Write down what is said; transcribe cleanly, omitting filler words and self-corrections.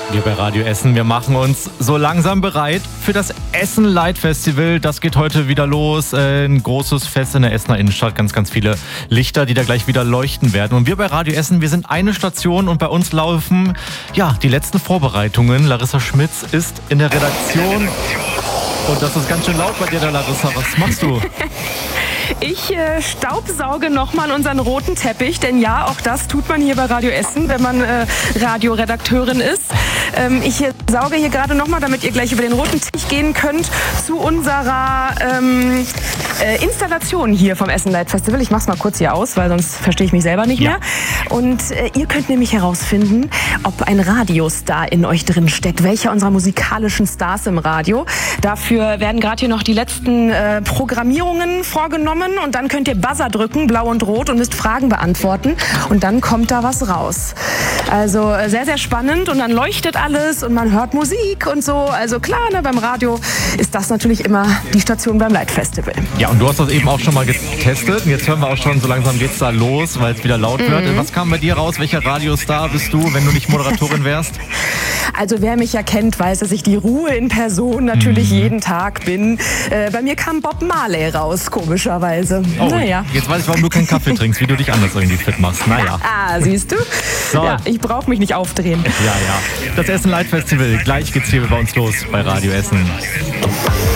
Wir bei Radio Essen, wir machen uns so langsam bereit für das Essen Light Festival. Das geht heute wieder los. Ein großes Fest in der Essener Innenstadt. Ganz, ganz viele Lichter, die da gleich wieder leuchten werden. Und wir bei Radio Essen, wir sind eine Station und bei uns laufen die letzten Vorbereitungen. Larissa Schmitz ist in der Redaktion. Und das ist ganz schön laut bei dir, da, Larissa. Was machst du? Ich staubsauge nochmal unseren roten Teppich, denn ja, auch das tut man hier bei Radio Essen, wenn man Radioredakteurin ist. Ich sauge hier gerade nochmal, damit ihr gleich über den roten Teppich gehen könnt, zu unserer Installation hier vom Essen Light Festival. Ich mach's mal kurz hier aus, weil sonst verstehe ich mich selber nicht mehr. Und ihr könnt nämlich herausfinden, ob ein Radiostar in euch drin steckt, welcher unserer musikalischen Stars im Radio. Dafür werden gerade hier noch die letzten Programmierungen vorgenommen und dann könnt ihr Buzzer drücken, blau und rot, und müsst Fragen beantworten und dann kommt da was raus. Also sehr, sehr spannend und dann leuchtet alles und man hört Musik und so. Also klar, beim Radio ist das natürlich immer die Station beim Light Festival. Ja, und du hast das eben auch schon mal getestet und jetzt hören wir auch schon, so langsam geht's da los, weil es wieder laut wird. Was kam bei dir raus? Welcher Radiostar bist du, wenn du nicht Moderatorin wärst? Also wer mich ja kennt, weiß, dass ich die Ruhe in Person natürlich jeden Tag bin. Bei mir kam Bob Marley raus, komischerweise. Oh, naja. Jetzt weiß ich, warum du keinen Kaffee trinkst, wie du dich anders irgendwie fit machst. Naja. Siehst du? So. Ja, ich brauche mich nicht aufdrehen. Ja. Das Essen Light Festival. Gleich geht's hier bei uns los bei Radio Essen.